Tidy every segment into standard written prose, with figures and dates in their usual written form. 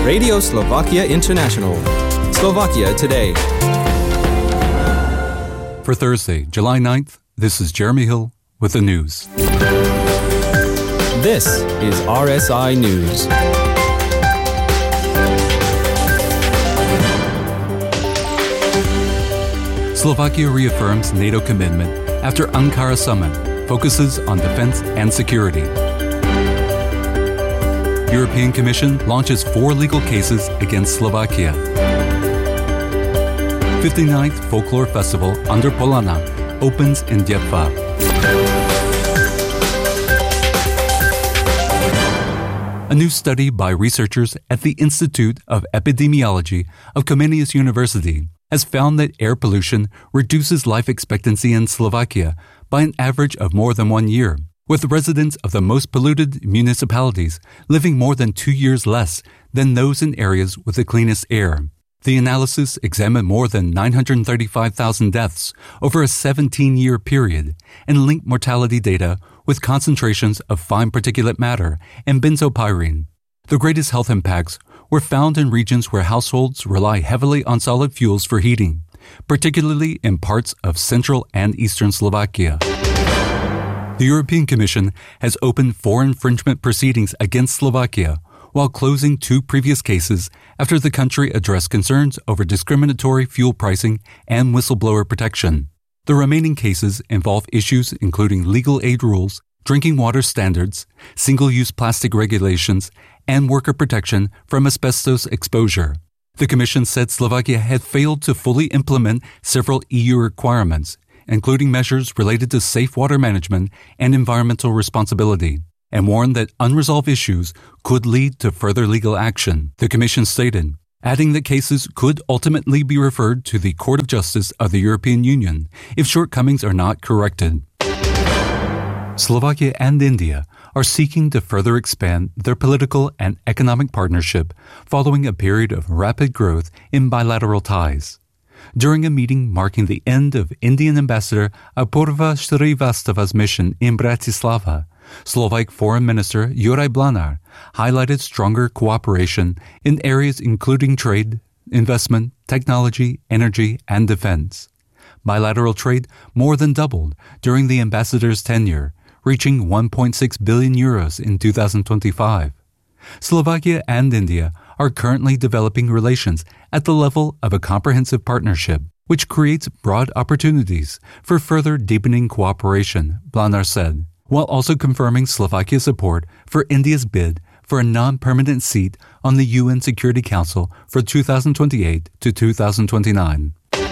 Radio Slovakia International. Slovakia Today. For Thursday, July 9th, this is Jeremy Hill with the news. This is RSI News. Slovakia reaffirms NATO commitment after Ankara summit, focuses on defense and security. European Commission launches 4 legal cases against Slovakia. 59th Folklore Festival under Polana opens in Dětva. A new study by researchers at the Institute of Epidemiology of Comenius University has found that air pollution reduces life expectancy in Slovakia by an average of more than 1 year, with residents of the most polluted municipalities living more than 2 years less than those in areas with the cleanest air. The analysis examined more than 935,000 deaths over a 17-year period and linked mortality data with concentrations of fine particulate matter and benzopyrene. The greatest health impacts were found in regions where households rely heavily on solid fuels for heating, particularly in parts of central and eastern Slovakia. The European Commission has opened 4 infringement proceedings against Slovakia while closing 2 previous cases after the country addressed concerns over discriminatory fuel pricing and whistleblower protection. The remaining cases involve issues including legal aid rules, drinking water standards, single-use plastic regulations, and worker protection from asbestos exposure. The Commission said Slovakia had failed to fully implement several EU requirements, including measures related to safe water management and environmental responsibility, and warned that unresolved issues could lead to further legal action, the Commission stated, adding that cases could ultimately be referred to the Court of Justice of the European Union if shortcomings are not corrected. Slovakia and India are seeking to further expand their political and economic partnership following a period of rapid growth in bilateral ties. During a meeting marking the end of Indian Ambassador Apurva Shrivastava's mission in Bratislava, Slovak Foreign Minister Juraj Blanar highlighted stronger cooperation in areas including trade, investment, technology, energy, and defense. Bilateral trade more than doubled during the ambassador's tenure, reaching 1.6 billion euros in 2025. Slovakia and India are currently developing relations at the level of a comprehensive partnership, which creates broad opportunities for further deepening cooperation, Blanar said, while also confirming Slovakia's support for India's bid for a non-permanent seat on the UN Security Council for 2028 to 2029.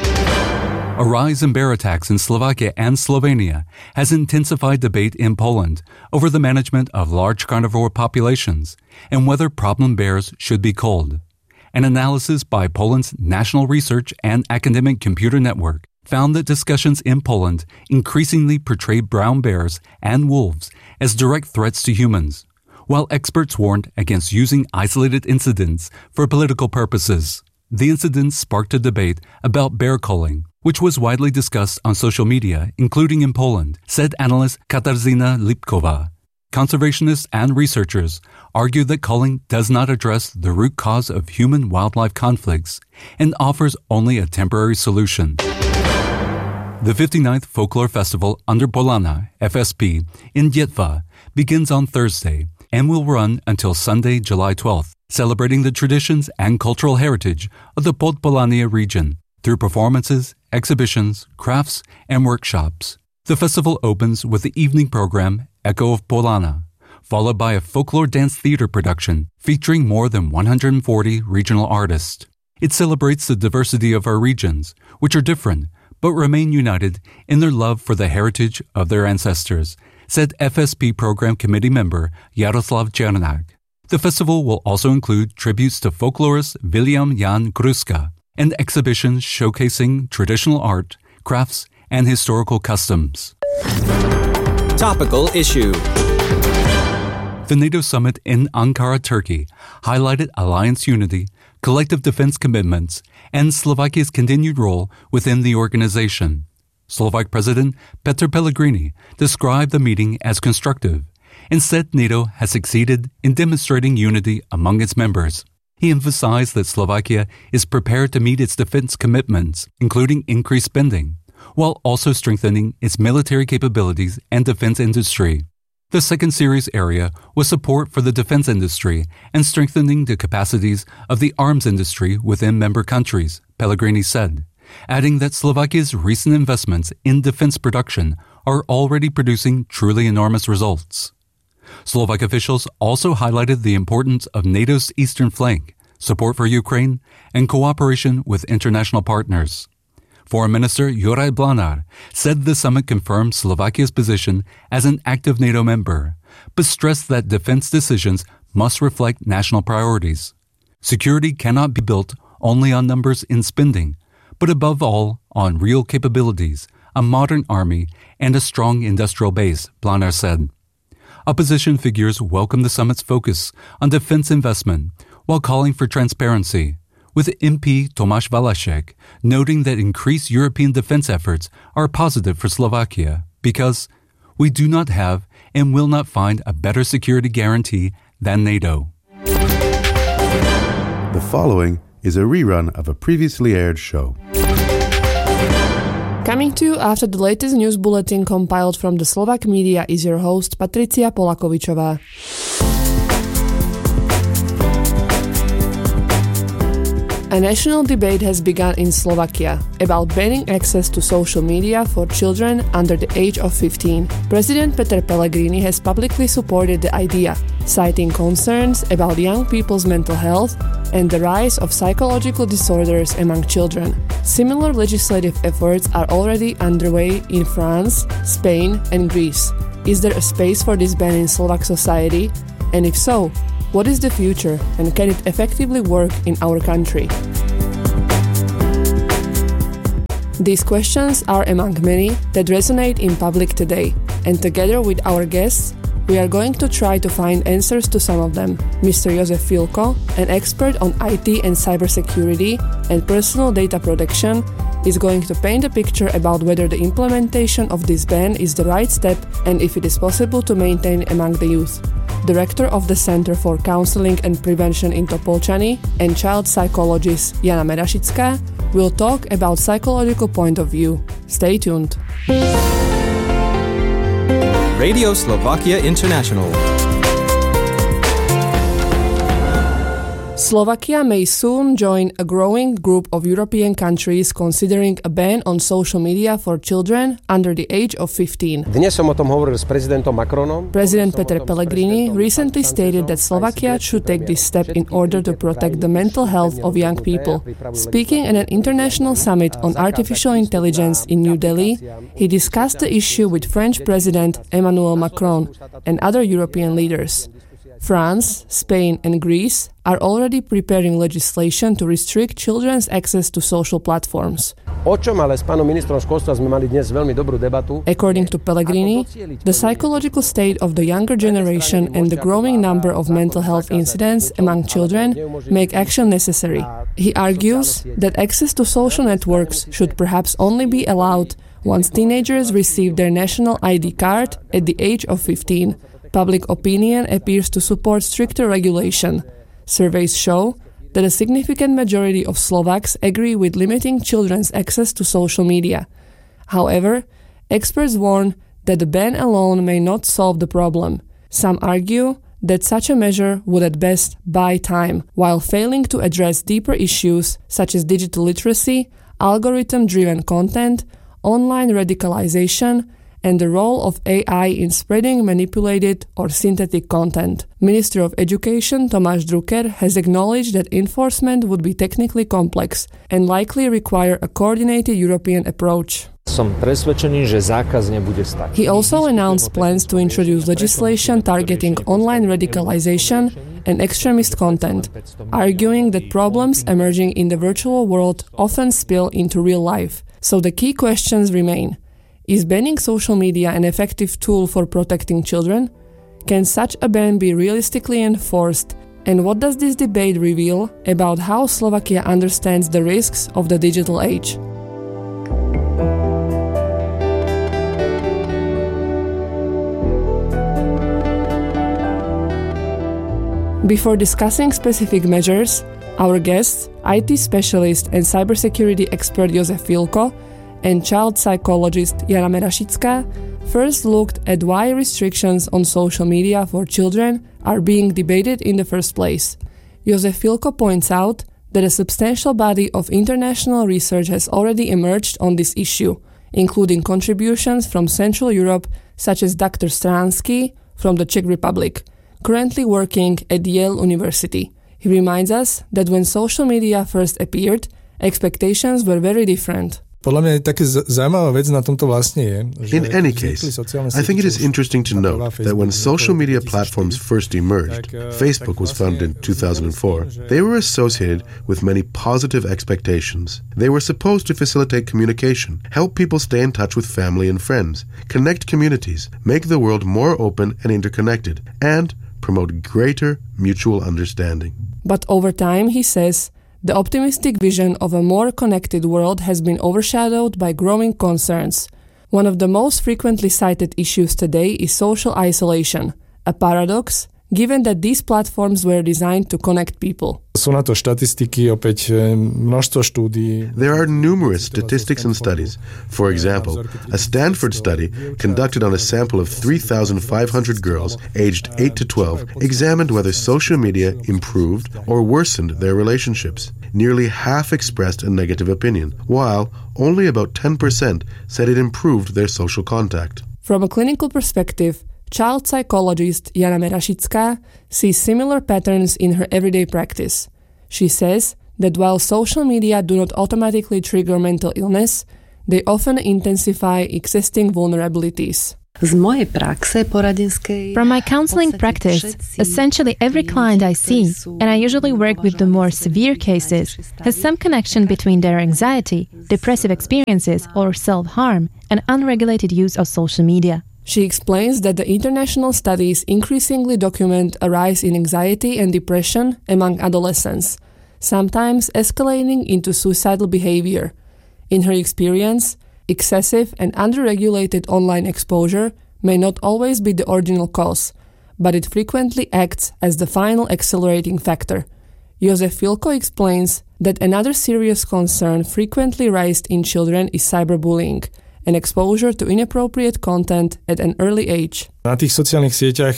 A rise in bear attacks in Slovakia and Slovenia has intensified debate in Poland over the management of large carnivore populations and whether problem bears should be culled. An analysis by Poland's National Research and Academic Computer Network found that discussions in Poland increasingly portray brown bears and wolves as direct threats to humans, while experts warned against using isolated incidents for political purposes. The incidents sparked a debate about bear culling, which was widely discussed on social media, including in Poland, said analyst Katarzyna Lipkova. Conservationists and researchers argue that culling does not address the root cause of human-wildlife conflicts and offers only a temporary solution. The 59th Folklore Festival under Polana, FSP, in Dětva begins on Thursday and will run until Sunday, July 12th, celebrating the traditions and cultural heritage of the Podpolania region through performances, exhibitions, crafts, and workshops. The festival opens with the evening program Echo of Polana, followed by a folklore dance theater production featuring more than 140 regional artists. It celebrates the diversity of our regions, which are different but remain united in their love for the heritage of their ancestors, said FSP Program Committee member Jaroslav Černak. The festival will also include tributes to folklorist William Jan Kruska and exhibitions showcasing traditional art, crafts, and historical customs. Topical issue. The NATO summit in Ankara, Turkey, highlighted alliance unity, collective defense commitments, and Slovakia's continued role within the organization. Slovak President Petr Pellegrini described the meeting as constructive and said NATO has succeeded in demonstrating unity among its members. He emphasized that Slovakia is prepared to meet its defense commitments, including increased spending, while also strengthening its military capabilities and defense industry. The second serious area was support for the defense industry and strengthening the capacities of the arms industry within member countries, Pellegrini said, adding that Slovakia's recent investments in defense production are already producing truly enormous results. Slovak officials also highlighted the importance of NATO's eastern flank, support for Ukraine, and cooperation with international partners. Foreign Minister Juraj Blanár said the summit confirmed Slovakia's position as an active NATO member, but stressed that defense decisions must reflect national priorities. Security cannot be built only on numbers in spending, but above all on real capabilities, a modern army, and a strong industrial base, Blanár said. Opposition figures welcomed the summit's focus on defense investment while calling for transparency, with MP Tomáš Valašek noting that increased European defense efforts are positive for Slovakia because we do not have and will not find a better security guarantee than NATO. The following is a rerun of a previously aired show. Coming to you after the latest news bulletin compiled from the Slovak media is your host Patricia Polakovičová. A national debate has begun in Slovakia about banning access to social media for children under the age of 15. President Peter Pellegrini has publicly supported the idea, citing concerns about young people's mental health and the rise of psychological disorders among children. Similar legislative efforts are already underway in France, Spain, and Greece. Is there a space for this ban in Slovak society? And if so, what is the future, and can it effectively work in our country? These questions are among many that resonate in public today, and together with our guests, we are going to try to find answers to some of them. Mr. Jozef Filko, an expert on IT and cybersecurity and personal data protection, is going to paint a picture about whether the implementation of this ban is the right step and if it is possible to maintain among the youth. Director of the Center for Counseling and Prevention in Topolčany and child psychologist Jana Merašická will talk about psychological point of view. Stay tuned. Radio Slovakia International. Slovakia may soon join a growing group of European countries considering a ban on social media for children under the age of 15. Dnes som o tom hovoril s prezidentom Macronom. President Peter Pellegrini recently stated that Slovakia should take this step in order to protect the mental health of young people. Speaking at an international summit on artificial intelligence in New Delhi, he discussed the issue with French President Emmanuel Macron and other European leaders. France, Spain, and Greece are already preparing legislation to restrict children's access to social platforms. According to Pellegrini, the psychological state of the younger generation and the growing number of mental health incidents among children make action necessary. He argues that access to social networks should perhaps only be allowed once teenagers receive their national ID card at the age of 15. Public opinion appears to support stricter regulation. Surveys show that a significant majority of Slovaks agree with limiting children's access to social media. However, experts warn that the ban alone may not solve the problem. Some argue that such a measure would at best buy time, while failing to address deeper issues such as digital literacy, algorithm-driven content, online radicalization, and the role of AI in spreading manipulated or synthetic content. Minister of Education Tomáš Drucker has acknowledged that enforcement would be technically complex and likely require a coordinated European approach. He also announced plans to introduce legislation targeting online radicalization and extremist content, arguing that problems emerging in the virtual world often spill into real life. So the key questions remain. Is banning social media an effective tool for protecting children? Can such a ban be realistically enforced? And what does this debate reveal about how Slovakia understands the risks of the digital age? Before discussing specific measures, our guests, IT specialist and cybersecurity expert Jozef Filko and child psychologist Jana Merašická, first looked at why restrictions on social media for children are being debated in the first place. Jozef Filko points out that a substantial body of international research has already emerged on this issue, including contributions from Central Europe such as Dr. Stransky from the Czech Republic, currently working at Yale University. He reminds us that when social media first appeared, expectations were very different. In any case, I think it is interesting to note that when social media platforms first emerged, Facebook was founded in 2004, they were associated with many positive expectations. They were supposed to facilitate communication, help people stay in touch with family and friends, connect communities, make the world more open and interconnected, and promote greater mutual understanding. But over time, he says, the optimistic vision of a more connected world has been overshadowed by growing concerns. One of the most frequently cited issues today is social isolation, a paradox, given that these platforms were designed to connect people. There are numerous statistics and studies. For example, a Stanford study conducted on a sample of 3,500 girls aged 8 to 12 examined whether social media improved or worsened their relationships. Nearly half expressed a negative opinion, while only about 10% said it improved their social contact. From a clinical perspective, child psychologist Jana Merašická sees similar patterns in her everyday practice. She says that while social media do not automatically trigger mental illness, they often intensify existing vulnerabilities. From my counseling practice, essentially every client I see, and I usually work with the more severe cases, has some connection between their anxiety, depressive experiences, or self-harm, and unregulated use of social media. She explains that the international studies increasingly document a rise in anxiety and depression among adolescents, sometimes escalating into suicidal behavior. In her experience, excessive and underregulated online exposure may not always be the original cause, but it frequently acts as the final accelerating factor. Jozef Filko explains that another serious concern frequently raised in children is cyberbullying, and exposure to inappropriate content at an early age. On social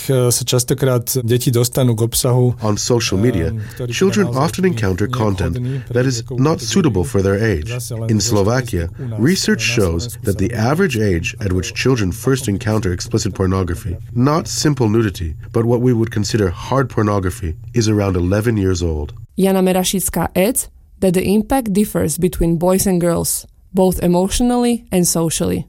media, children often encounter content that is not suitable for their age. In Slovakia, research shows that the average age at which children first encounter explicit pornography, not simple nudity, but what we would consider hard pornography, is around 11 years old. Jana Merašická adds that the impact differs between boys and girls, both emotionally and socially.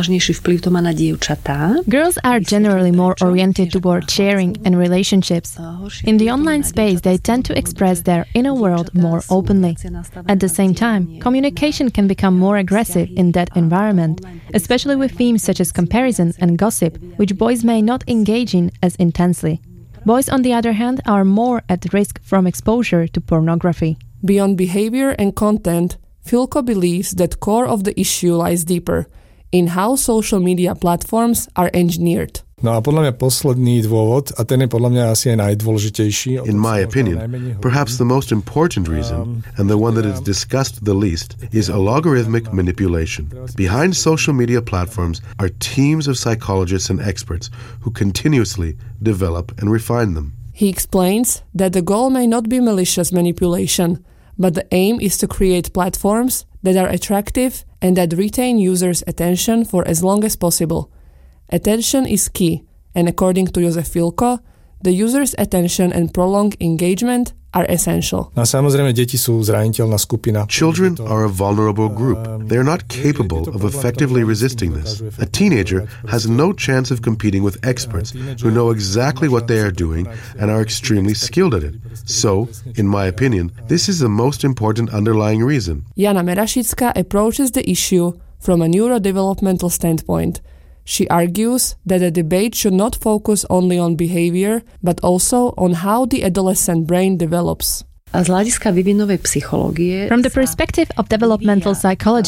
Girls are generally more oriented toward sharing and relationships. In the online space, they tend to express their inner world more openly. At the same time, communication can become more aggressive in that environment, especially with themes such as comparison and gossip, which boys may not engage in as intensely. Boys, on the other hand, are more at risk from exposure to pornography. Beyond behavior and content, Filko believes that core of the issue lies deeper, in how social media platforms are engineered. In my opinion, perhaps the most important reason, and the one that is discussed the least, is logarithmic manipulation. Behind social media platforms are teams of psychologists and experts who continuously develop and refine them. He explains that the goal may not be malicious manipulation, but the aim is to create platforms that are attractive and that retain users' attention for as long as possible. Attention is key, and according to Jozef Filko, the user's attention and prolonged engagement are essential. Children are a vulnerable group. They are not capable of effectively resisting this. A teenager has no chance of competing with experts who know exactly what they are doing and are extremely skilled at it. So, in my opinion, this is the most important underlying reason. Jana Merašická approaches the issue from a neurodevelopmental standpoint. She argues that the debate should not focus only on behavior, but also on how the adolescent brain develops. From the perspective of developmental psychology,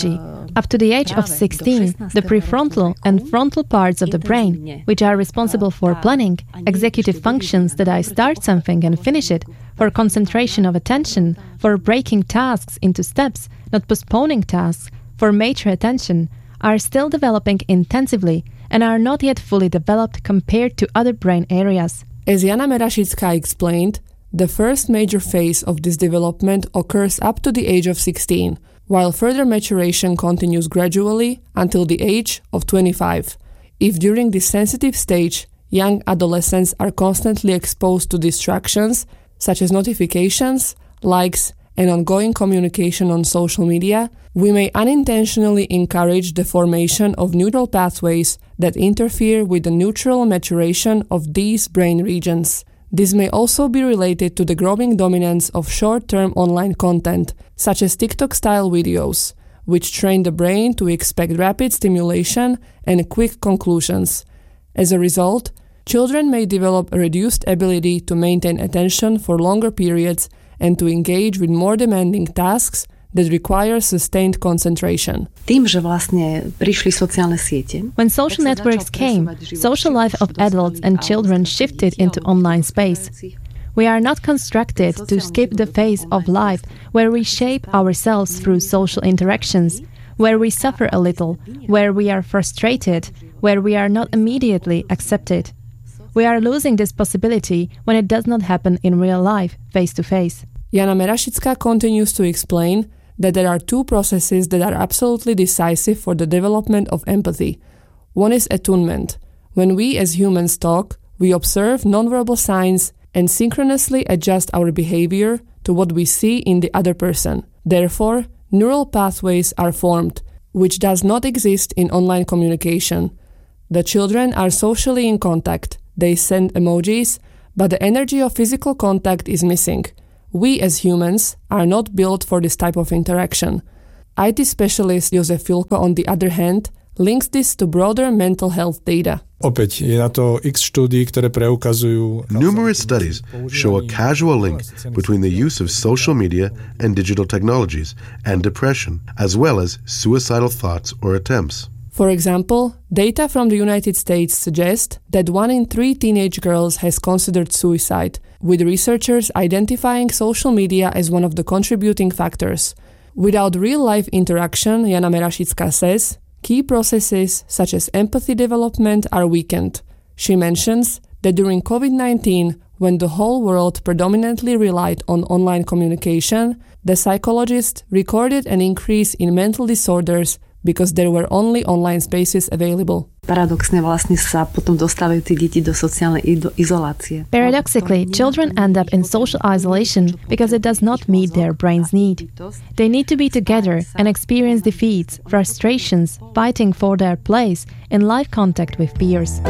Up to the age of 16, the prefrontal and frontal parts of the brain, which are responsible for planning, executive functions that I start something and finish it, for concentration of attention, for breaking tasks into steps, not postponing tasks, for mature attention, are still developing intensively and are not yet fully developed compared to other brain areas. As Jana Merashická explained, the first major phase of this development occurs up to the age of 16, while further maturation continues gradually until the age of 25. If during this sensitive stage, young adolescents are constantly exposed to distractions, such as notifications, likes, and ongoing communication on social media, we may unintentionally encourage the formation of neural pathways that interfere with the natural maturation of these brain regions. This may also be related to the growing dominance of short-term online content, such as TikTok-style videos, which train the brain to expect rapid stimulation and quick conclusions. As a result, children may develop a reduced ability to maintain attention for longer periods and to engage with more demanding tasks that require sustained concentration. Tým, že vlastne prišli sociálne siete. When social networks came, social life of adults and children shifted into online space. We are not constructed to skip the phase of life where we shape ourselves through social interactions, where we suffer a little, where we are frustrated, where we are not immediately accepted. We are losing this possibility when it does not happen in real life, face to face. Jana Merashická continues to explain that there are two processes that are absolutely decisive for the development of empathy. One is attunement. When we as humans talk, we observe nonverbal signs and synchronously adjust our behavior to what we see in the other person. Therefore, neural pathways are formed, which does not exist in online communication. The children are socially in contact. They send emojis, but the energy of physical contact is missing. We as humans are not built for this type of interaction. IT specialist Jozef Filko, on the other hand, links this to broader mental health data. Opäť je na to x štúdií, ktoré preukazujú. Numerous studies show a causal link between the use of social media and digital technologies and depression, as well as suicidal thoughts or attempts. For example, data from the United States suggest that 1 in 3 teenage girls has considered suicide, with researchers identifying social media as one of the contributing factors. Without real-life interaction, Jana Merashická says, key processes such as empathy development are weakened. She mentions that during COVID-19, when the whole world predominantly relied on online communication, the psychologists recorded an increase in mental disorders because there were only online spaces available. Paradoxne vlastne sa potom dostávajú tí deti do sociálnej izolácie. Paradoxically, children end up in social isolation because it does not meet their brain's need. They need to be together and experience defeats, frustrations, fighting for their place in live contact with peers.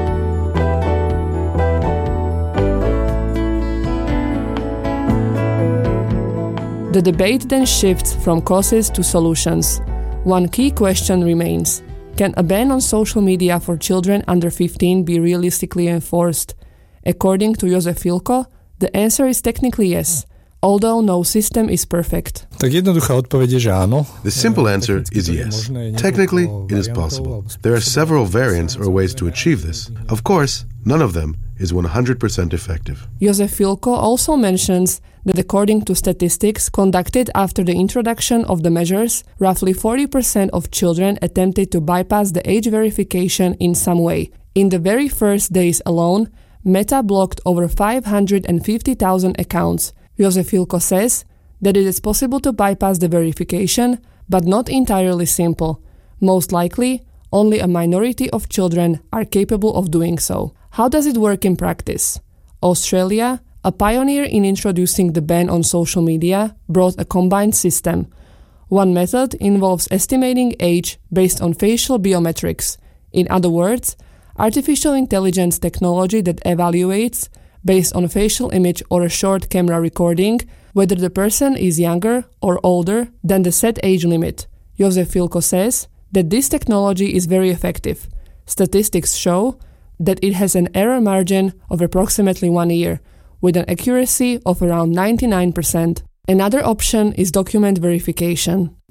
The debate then shifts from causes to solutions. One key question remains: can a ban on social media for children under 15 be realistically enforced? According to Jozef Filko, the answer is technically yes, although no system is perfect. Tak jednoduchá odpoveď je, že áno. The simple answer is yes. Technically, it is possible. There are several variants or ways to achieve this. Of course, none of them is 100% effective. Jozef Filko also mentions that according to statistics conducted after the introduction of the measures, roughly 40% of children attempted to bypass the age verification in some way. In the very first days alone, Meta blocked over 550,000 accounts. Jozef Filko says that it is possible to bypass the verification, but not entirely simple. Most likely, only a minority of children are capable of doing so. How does it work in practice? Australia, a pioneer in introducing the ban on social media, brought a combined system. One method involves estimating age based on facial biometrics. In other words, artificial intelligence technology that evaluates, based on a facial image or a short camera recording, whether the person is younger or older than the set age limit. Jozef Filko says that this technology is very effective. Statistics show that it has an error margin of approximately 1 year, with an accuracy of around 99%. Another option is document verification.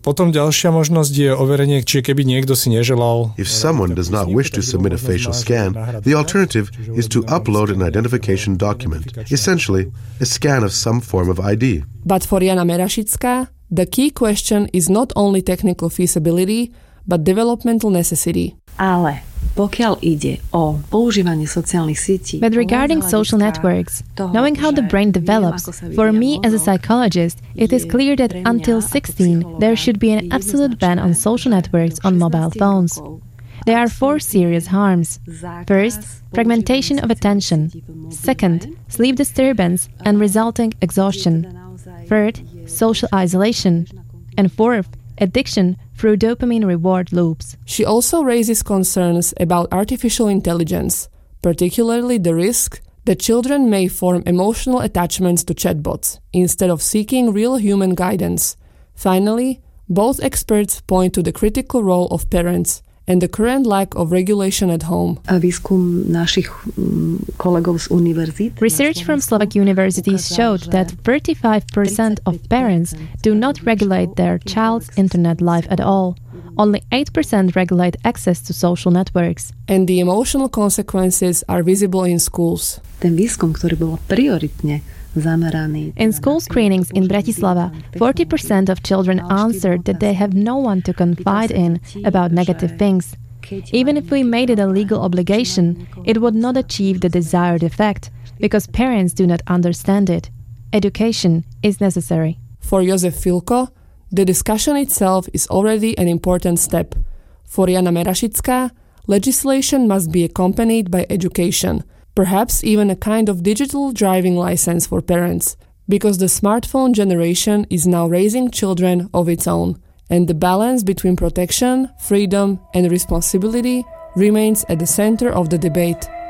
Potom ďalšia možnosť je overenie, či keby niekto si neželal. If someone does not wish to submit a facial scan, the alternative is to upload an identification document, essentially a scan of some form of ID. But for Jana Merašická, the key question is not only technical feasibility, but developmental necessity. Ale pokiaľ ide o používanie sociálnych sietí. But regarding social networks, knowing how the brain develops, for me as a psychologist, it is clear that until 16, there should be an absolute ban on social networks on mobile phones. There are 4 serious harms. First, fragmentation of attention. Second, sleep disturbance and resulting exhaustion. Third, social isolation. And fourth, addiction through dopamine reward loops. She also raises concerns about artificial intelligence, particularly the risk that children may form emotional attachments to chatbots instead of seeking real human guidance. Finally, both experts point to the critical role of parents and the current lack of regulation at home. Výskum našich kolegov z univerzít. Research from Slovak universities showed that 35% of parents do not regulate their child's internet life at all. Only 8% regulate access to social networks. And the emotional consequences are visible in schools. Ten výskum, ktorý bol prioritne zameraný. In school screenings in Bratislava, 40% of children answered that they have no one to confide in about negative things. Even if we made it a legal obligation, it would not achieve the desired effect, because parents do not understand it. Education is necessary. For Jozef Filko, the discussion itself is already an important step. For Jana Merašická, legislation must be accompanied by education, perhaps even a kind of digital driving license for parents, because the smartphone generation is now raising children of its own, and the balance between protection, freedom, and responsibility remains at the center of the debate.